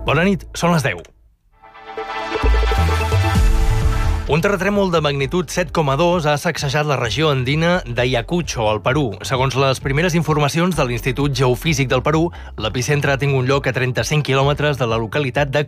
Bona nit, són les 10. Un terratrèmol de magnitud 7,2 ha sacsejat la regió andina d'Ayacucho, al Perú. Segons les primeres informacions de l'Institut Geofísic del Perú, l'epicentre ha tingut lloc a 35 quilòmetres de la localitat de